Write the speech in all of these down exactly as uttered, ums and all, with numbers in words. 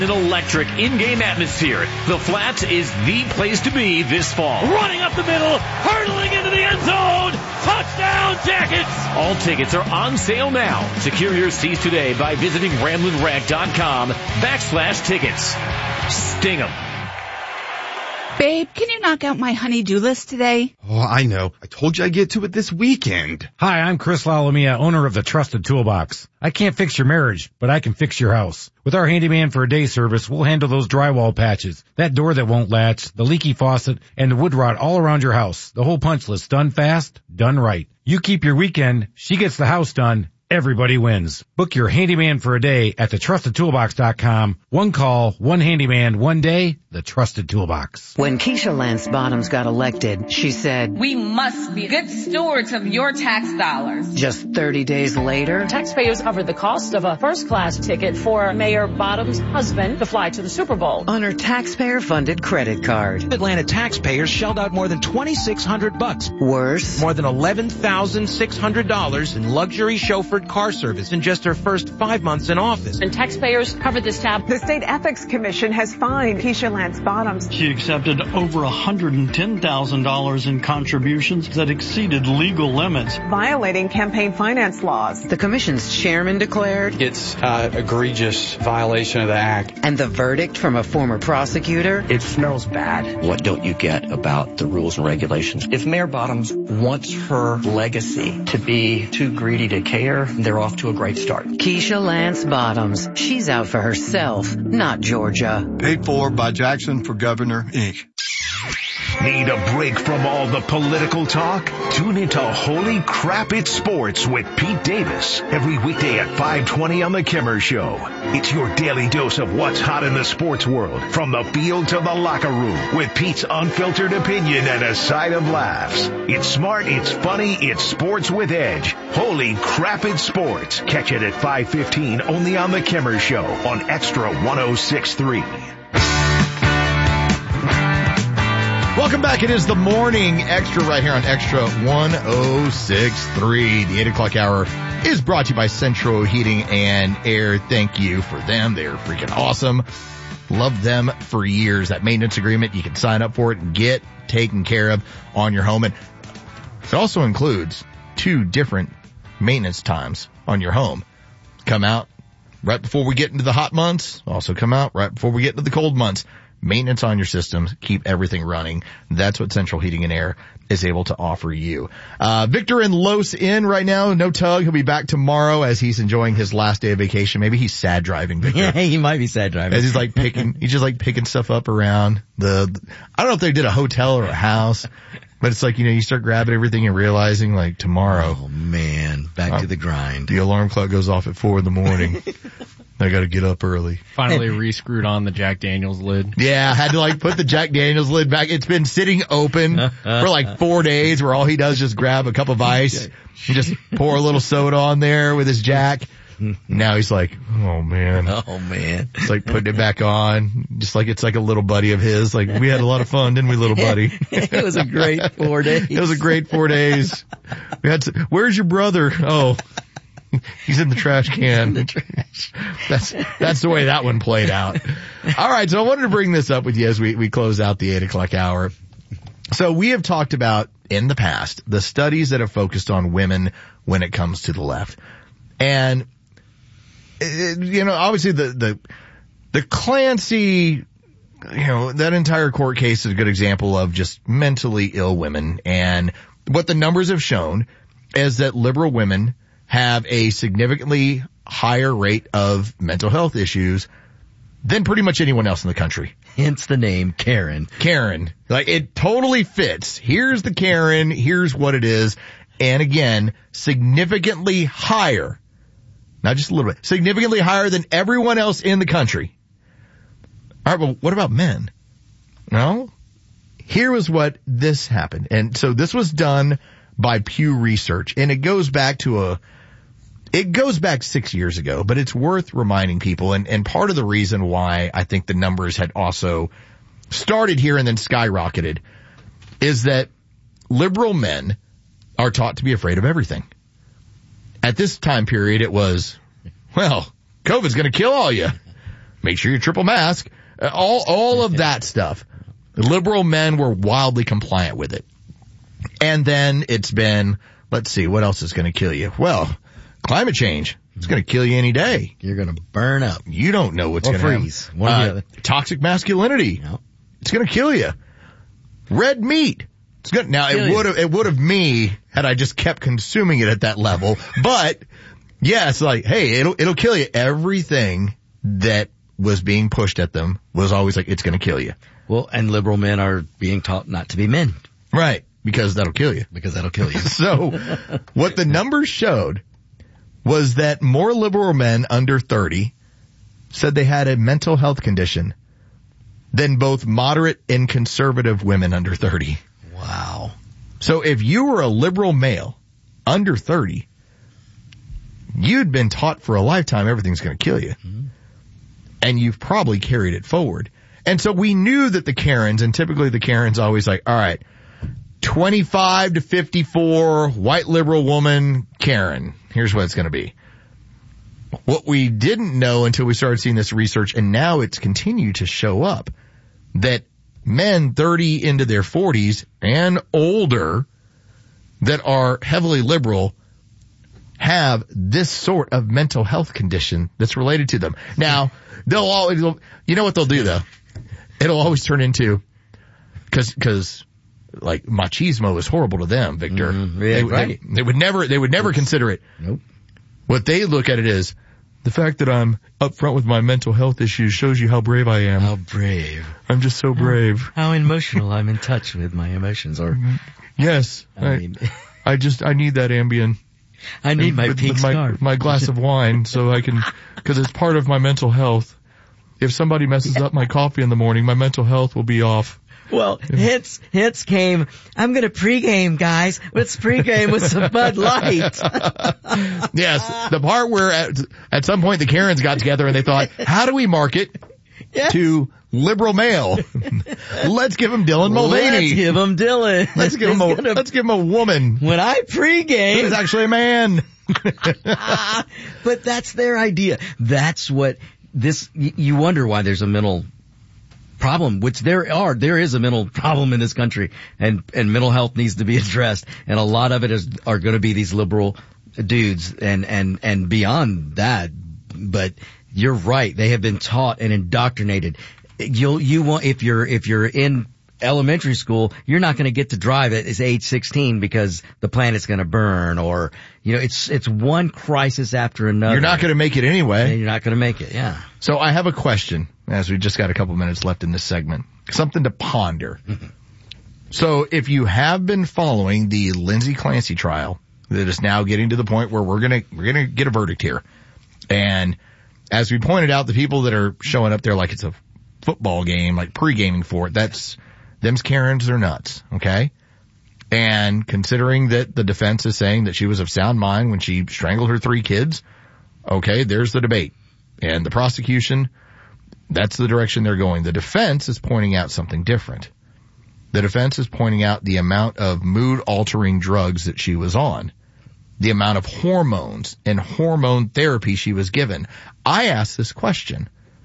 An electric in-game atmosphere. The Flats is the place to be this fall. Running up the middle, hurtling into the end zone. Touchdown Jackets! All tickets are on sale now. Secure your seats today by visiting ramblin' rag dot com backslash tickets. Sting 'em. Babe, can you knock out my honey-do list today? Oh, I know. I told you I'd get to it this weekend. Hi, I'm Chris Lalamia, owner of the Trusted Toolbox. I can't fix your marriage, but I can fix your house. With our handyman for a day service, we'll handle those drywall patches, that door that won't latch, the leaky faucet, and the wood rot all around your house. The whole punch list, done fast, done right. You keep your weekend, she gets the house done. Everybody wins. Book your handyman for a day at the trusted toolbox dot com. One call, one handyman, one day, the Trusted Toolbox. When Keisha Lance Bottoms got elected, she said, "We must be good stewards of your tax dollars." Just thirty days later, taxpayers covered the cost of a first-class ticket for Mayor Bottoms' husband to fly to the Super Bowl on her taxpayer-funded credit card. Atlanta taxpayers shelled out more than twenty-six hundred bucks. Worse, more than eleven thousand six hundred dollars in luxury chauffeured car service in just her first five months in office. And taxpayers covered this tab. The State Ethics Commission has fined Keisha Lance Bottoms. She accepted over one hundred ten thousand dollars in contributions that exceeded legal limits, violating campaign finance laws. The commission's chairman declared it's an egregious violation of the act. And the verdict from a former prosecutor? It smells bad. What don't you get about the rules and regulations? If Mayor Bottoms wants her legacy to be too greedy to care, they're off to a great start. Keisha Lance Bottoms. She's out for herself, not Georgia. Paid for by Jackson for Governor, Incorporated. Need a break from all the political talk? Tune into Holy Crap It's Sports with Pete Davis every weekday at five twenty on The Kimmer Show. It's your daily dose of what's hot in the sports world, from the field to the locker room, with Pete's unfiltered opinion and a side of laughs. It's smart, it's funny, it's sports with edge. Holy Crap It's Sports. Catch it at five fifteen only on The Kimmer Show on Extra one oh six point three. Welcome back. It is the morning extra right here on Extra one oh six point three. The eight o'clock hour is brought to you by Central Heating and Air. Thank you for them. They're freaking awesome. Loved them for years. That maintenance agreement, you can sign up for it and get taken care of on your home. And it also includes two different maintenance times on your home. Come out right before we get into the hot months. Also come out right before we get into the cold months. Maintenance on your systems, keep everything running. That's what Central Heating and Air is able to offer you. Uh, Victor in Los in right now. No tug. He'll be back tomorrow as he's enjoying his last day of vacation. Maybe he's sad driving, Victor. Yeah, he might be sad driving. As he's like picking, he's just like picking stuff up around the, the, I don't know if they did a hotel or a house, but it's like, you know, you start grabbing everything and realizing like tomorrow. Oh man, back uh, to the grind. The alarm clock goes off at four in the morning. I gotta get up early. Finally re-screwed on the Jack Daniels lid. Yeah, I had to like put the Jack Daniels lid back. It's been sitting open for like four days where all he does is just grab a cup of ice and just pour a little soda on there with his Jack. Now he's like, oh man. Oh man. It's like putting it back on. Just like it's like a little buddy of his. Like we had a lot of fun, didn't we, little buddy? It was a great four days. It was a great four days. We had to, where's your brother? Oh. He's in the trash can. In the trash. That's, that's the way that one played out. All right. So I wanted to bring this up with you as we, we close out the eight o'clock hour. So we have talked about in the past the studies that have focused on women when it comes to the left. And, it, you know, obviously the, the, the Clancy, you know, that entire court case is a good example of just mentally ill women. And what the numbers have shown is that liberal women have a significantly higher rate of mental health issues than pretty much anyone else in the country. Hence the name Karen. Karen. Like, it totally fits. Here's the Karen. Here's what it is. And again, significantly higher. Not just a little bit. Significantly higher than everyone else in the country. All right, well, what about men? No? Here was what this happened. And so this was done by Pew Research. And it goes back to a It goes back six years ago, but it's worth reminding people. And, and part of the reason why I think the numbers had also started here and then skyrocketed is that liberal men are taught to be afraid of everything. At this time period, it was, well, COVID's going to kill all you. make sure you triple mask, uh, all, all of that stuff. Liberal men were wildly compliant with it. And then it's been, let's see, what else is going to kill you? Well, climate change. It's going to kill you any day. You're going to burn up. You don't know what's or going to freeze. happen. One or the Uh, other. toxic masculinity. Yep. It's going to kill you. Red meat. It's good. Now, Kill it you. would have, it would have me had I just kept consuming it at that level. But, yeah, it's like, hey, it'll, it'll kill you. Everything that was being pushed at them was always like, it's going to kill you. Well, and liberal men are being taught not to be men. Right. Because that'll kill you. Because that'll kill you. So, what the numbers showed was that more liberal men under thirty said they had a mental health condition than both moderate and conservative women under thirty. Wow. So if you were a liberal male under thirty, you'd been taught for a lifetime everything's going to kill you. Mm-hmm. And you've probably carried it forward. And so we knew that the Karens, and typically the Karens always like, all right, twenty-five to fifty-four, white liberal woman, Karen. Here's what it's going to be. What we didn't know until we started seeing this research, and now it's continued to show up, that men thirty into their forties and older that are heavily liberal have this sort of mental health condition that's related to them. Now, they'll always, you know what they'll do though? It'll always turn into, cause, cause, like, machismo is horrible to them, Victor. Mm-hmm. Yeah, they, right. they, they would never, they would never consider it. Nope. What they look at it is, the fact that I'm upfront with my mental health issues shows you how brave I am. How brave. I'm just so brave. How, how emotional I'm in touch with my emotions. Or yes, I, I, mean, I just, I need that Ambien. I need my with, pink with my, scarf. my glass of wine so I can, cause it's part of my mental health. If somebody messes up my coffee in the morning, my mental health will be off. Well, hits, hits came, I'm gonna pregame, guys. Let's pregame with some Bud Light. Yes, the part where at, at some point the Karens got together and they thought, how do we market yes. to liberal male? Let's give him Dylan Mulvaney. Let's give him Dylan. Let's give him a, gonna, let's give him a woman. When I pregame. He's actually a man. But that's their idea. That's what this, you wonder why there's a mental problem, which there are, there is a mental problem in this country, and, and mental health needs to be addressed, and a lot of it is, are going to be these liberal dudes, and, and, and beyond that, but you're right, they have been taught and indoctrinated. You'll, you want, if you're, if you're in elementary school, you're not going to get to drive at age sixteen because the planet's going to burn, or, you know, it's, it's one crisis after another. You're not going to make it anyway. And you're not going to make it, yeah. So I have a question, as we just got a couple minutes left in this segment. Something to ponder. So if you have been following the Lindsay Clancy trial, that is now getting to the point where we're going to, we're going to get a verdict here. And as we pointed out, the people that are showing up there like it's a football game, like pre-gaming for it, that's, them's Karens are nuts, okay? And considering that the defense is saying that she was of sound mind when she strangled her three kids, okay, there's the debate. And the prosecution, that's the direction they're going. The defense is pointing out something different. The defense is pointing out the amount of mood-altering drugs that she was on, the amount of hormones and hormone therapy she was given. I ask this question.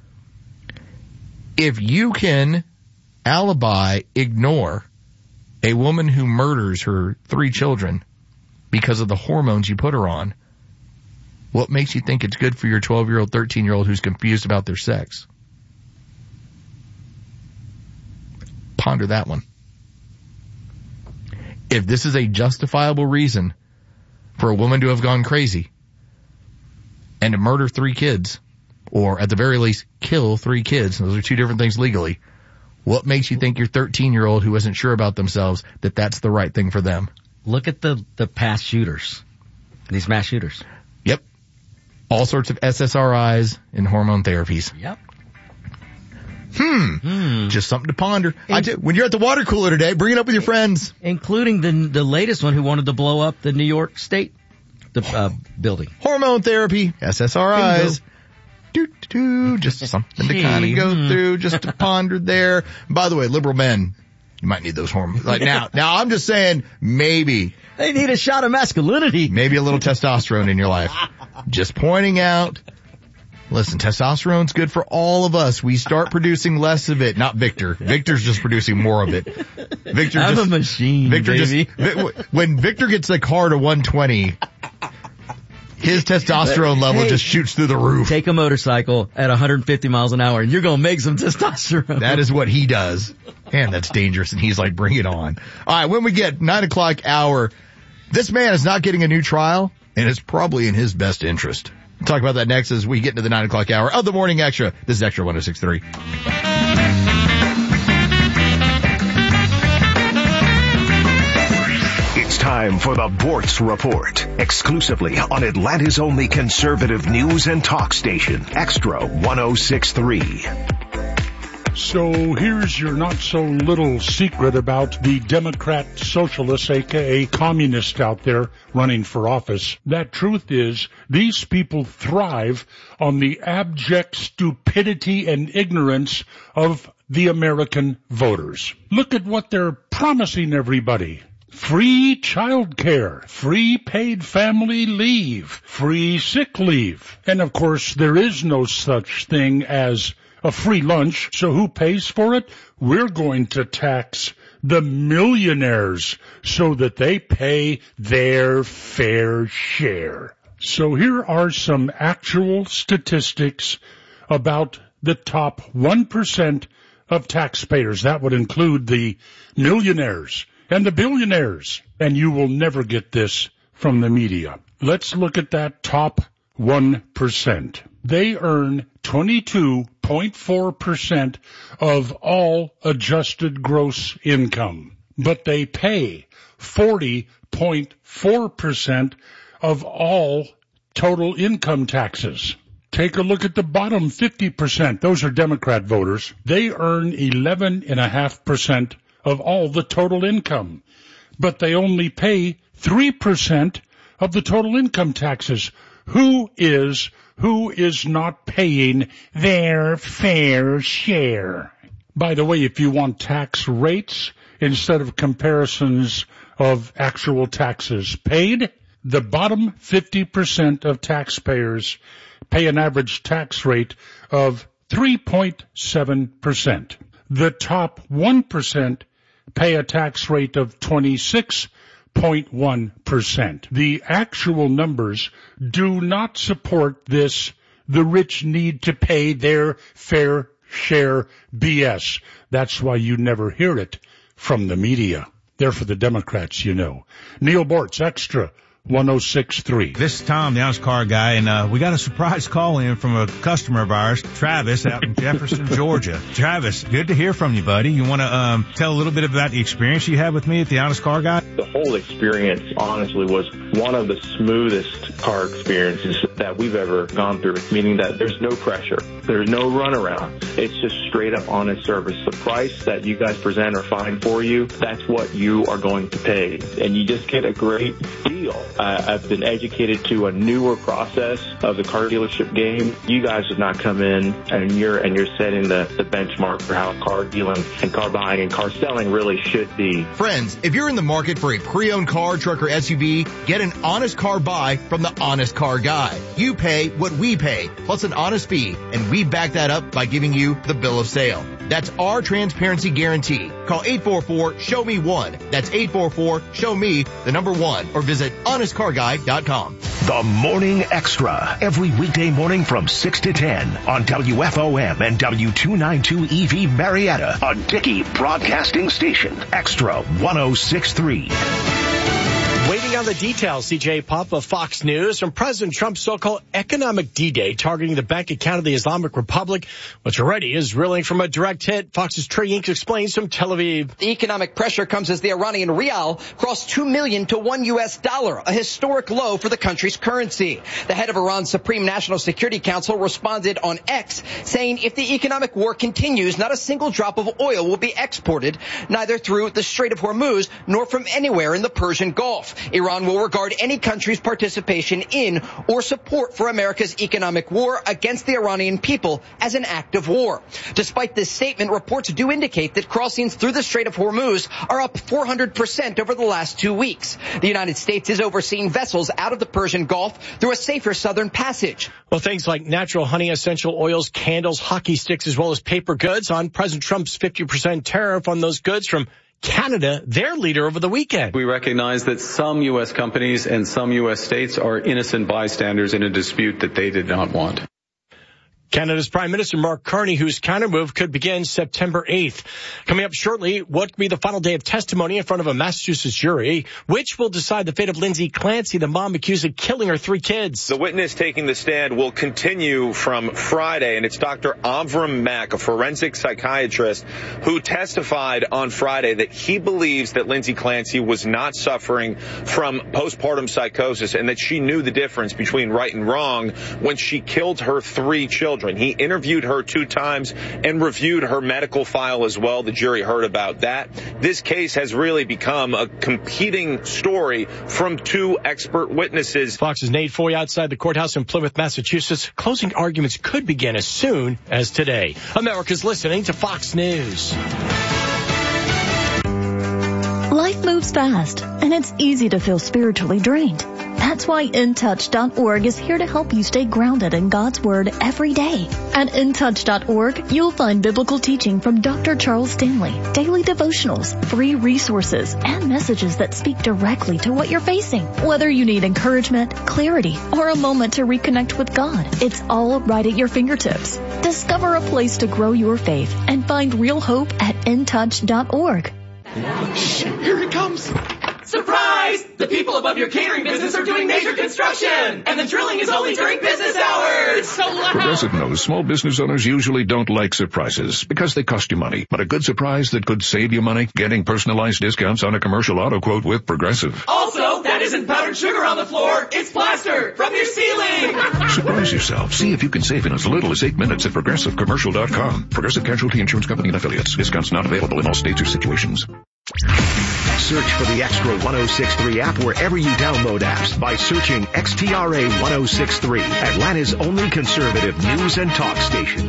If you can alibi, ignore a woman who murders her three children because of the hormones you put her on, what makes you think it's good for your twelve-year-old, thirteen-year-old who's confused about their sex? Ponder that one. If this is a justifiable reason for a woman to have gone crazy and to murder three kids, or at the very least kill three kids, those are two different things legally, what makes you think your thirteen-year-old who isn't sure about themselves that that's the right thing for them? Look at the, the past shooters, these mass shooters. Yep. All sorts of S S R Is and hormone therapies. Yep. Hmm. hmm. Just something to ponder. I t- when you're at the water cooler today, bring it up with your friends. Including the the latest one who wanted to blow up the New York State the uh, building. Hormone therapy, S S R Is. Do, do, do, just something to kind of go through, just to ponder there. By the way, liberal men, you might need those hormones. Like now, now I'm just saying maybe. They need a shot of masculinity. Maybe a little testosterone in your life. Just pointing out Listen, testosterone's good for all of us. We start producing less of it. Not Victor. Victor's just producing more of it. Victor I'm just, a machine, Victor baby. Just, when Victor gets the car to one twenty, his testosterone level hey, just shoots through the roof. Take a motorcycle at one hundred fifty miles an hour and you're going to make some testosterone. That is what he does. And that's dangerous. And he's like, bring it on. All right. When we get nine o'clock hour, this man is not getting a new trial and it's probably in his best interest. We'll talk about that next as we get into the nine o'clock hour of the Morning Extra. This is Extra one oh six point three. It's time for the Bortz Report, exclusively on Atlanta's only conservative news and talk station, Extra one oh six point three. So here's your not-so-little secret about the Democrat socialists, aka communists out there running for office. That truth is, these people thrive on the abject stupidity and ignorance of the American voters. Look at what they're promising everybody. Free child care, free paid family leave, free sick leave. And of course, there is no such thing as a free lunch, so who pays for it? We're going to tax the millionaires so that they pay their fair share. So here are some actual statistics about the top one percent of taxpayers. That would include the millionaires and the billionaires. And you will never get this from the media. Let's look at that top one percent. They earn twenty-two point four percent of all adjusted gross income, but they pay forty point four percent of all total income taxes. Take a look at the bottom fifty percent. Those are Democrat voters. They earn eleven point five percent of all the total income, but they only pay three percent of the total income taxes. Who is who is not paying their fair share? By the way, if you want tax rates instead of comparisons of actual taxes paid, the bottom fifty percent of taxpayers pay an average tax rate of three point seven percent. The top one percent pay a tax rate of twenty-six zero point one percent. The actual numbers do not support this, the rich need to pay their fair share B S. That's why you never hear it from the media. They're for the Democrats, you know. Neil Bortz, Extra one oh six point three. This is Tom, the honest car guy, and uh, we got a surprise call in from a customer of ours, Travis, out in Jefferson, Georgia. Travis, good to hear from you, buddy. You want to um, tell a little bit about the experience you had with me at the honest car guy? The whole experience, honestly, was one of the smoothest car experiences that we've ever gone through, meaning that there's no pressure. There's no runaround. It's just straight up honest service. The price that you guys present or find for you, that's what you are going to pay. And you just get a great deal. Uh, I've been educated to a newer process of the car dealership game. You guys have not come in and you're and you're setting the, the benchmark for how car dealing and car buying and car selling really should be. Friends, if you're in the market for a pre-owned car, truck, or S U V, get an honest car buy from the Honest Car Guy. You pay what we pay, plus an honest fee, and we back that up by giving you the bill of sale. That's our transparency guarantee. Call eight four four, show me one. That's eight four four, show me the number one, or visit honest car guy dot com. The Morning Extra, every weekday morning from six to ten on W F O M and W two ninety-two E V Marietta, a Dickey Broadcasting Station, Extra one oh six point three. Waiting on the details, C J Puff of Fox News, from President Trump's so-called economic D-Day targeting the bank account of the Islamic Republic, which already is reeling from a direct hit. Fox's Trey Inks explains from Tel Aviv. The economic pressure comes as the Iranian rial crossed two million to one U S dollar, a historic low for the country's currency. The head of Iran's Supreme National Security Council responded on X, saying if the economic war continues, not a single drop of oil will be exported, neither through the Strait of Hormuz nor from anywhere in the Persian Gulf. Iran Iran will regard any country's participation in or support for America's economic war against the Iranian people as an act of war. Despite this statement, reports do indicate that crossings through the Strait of Hormuz are up four hundred percent over the last two weeks. The United States is overseeing vessels out of the Persian Gulf through a safer southern passage. Well, things like natural honey, essential oils, candles, hockey sticks, as well as paper goods on President Trump's fifty percent tariff on those goods from Canada, their leader, over the weekend. We recognize that some U S companies and some U S states are innocent bystanders in a dispute that they did not want. Canada's Prime Minister Mark Carney, whose countermove could begin September eighth. Coming up shortly, what could be the final day of testimony in front of a Massachusetts jury, which will decide the fate of Lindsay Clancy, the mom accused of killing her three kids. The witness taking the stand will continue from Friday, and it's Doctor Avram Mack, a forensic psychiatrist, who testified on Friday that he believes that Lindsay Clancy was not suffering from postpartum psychosis and that she knew the difference between right and wrong when she killed her three children. He interviewed her two times and reviewed her medical file as well. The jury heard about that. This case has really become a competing story from two expert witnesses. Fox's Nate Foy outside the courthouse in Plymouth, Massachusetts. Closing arguments could begin as soon as today. America's listening to Fox News. Life moves fast, and it's easy to feel spiritually drained. That's why In Touch dot org is here to help you stay grounded in God's Word every day. At In Touch dot org, you'll find biblical teaching from Doctor Charles Stanley, daily devotionals, free resources, and messages that speak directly to what you're facing. Whether you need encouragement, clarity, or a moment to reconnect with God, it's all right at your fingertips. Discover a place to grow your faith and find real hope at In Touch dot org. Here it comes. Surprise! The people above your catering business are doing major construction, and the drilling is only during business hours. It's so loud. Progressive knows small business owners usually don't like surprises because they cost you money. But a good surprise that could save you money? Getting personalized discounts on a commercial auto quote with Progressive. Also, that isn't powdered sugar on the floor. It's plaster from your ceiling. Surprise yourself. See if you can save in as little as eight minutes at Progressive Commercial dot com. Progressive Casualty Insurance Company and Affiliates. Discounts not available in all states or situations. Search for the Extra one oh six point three app wherever you download apps by searching X T R A one oh six point three, Atlanta's only conservative news and talk station.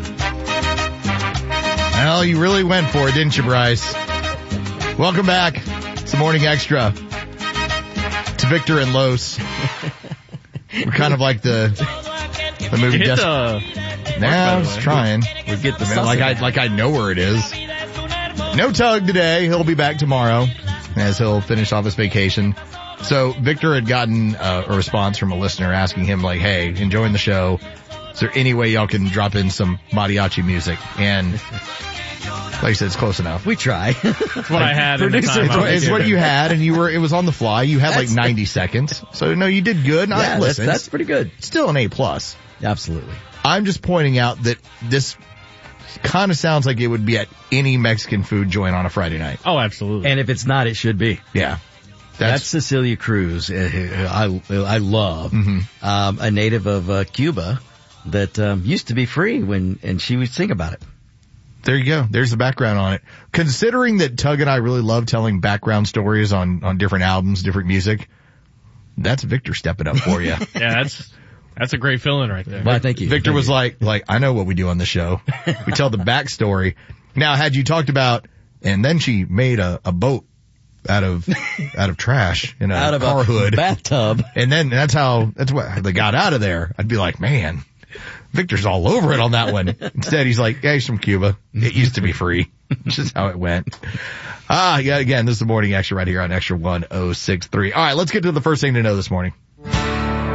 Well, you really went for it, didn't you, Bryce? Welcome back. It's the Morning Extra. It's Victor and Los. We're kind of like the the movie. Hit Des- the now I was trying. We get the I mean, like I like I know where it is. No Tug today. He'll be back tomorrow as he'll finish off his vacation. So Victor had gotten uh, a response from a listener asking him, like, hey, enjoying the show. Is there any way y'all can drop in some mariachi music? And like I said, it's close enough. We try. That's what I had in the time It's, I what, was it's what given. you had, and you were it was on the fly. You had That's like ninety seconds. So, no, you did good. Yeah, I, that's, listen, that's pretty good. Still an A plus. Absolutely. I'm just pointing out that this kind of sounds like it would be at any Mexican food joint on a Friday night. Oh, absolutely. And if it's not, it should be. Yeah. That's, That's, Cecilia Cruz. Uh, I, I love, Mhm. um, a native of uh, Cuba that um, used to be free when, and she would sing about it. there you go. There's the background on it. Considering that Tug and I really love telling background stories on, on different albums, different music, that's Victor stepping up for you. Yeah, that's that's a great feeling right there. Well, thank you. Victor Thank was you. like, like, I know what we do on the show. We tell the backstory. Now, had you talked about, and then she made a, a boat out of, out of trash in a out of car a hood. bathtub. And then that's how, that's what they got out of there. I'd be like, man, Victor's all over it on that one. Instead, he's like, yeah, he's from Cuba. It used to be free. It's just how it went. Ah, yeah, again, this is the Morning Extra right here on Extra one oh six point three. All right, let's get to the first thing to know this morning.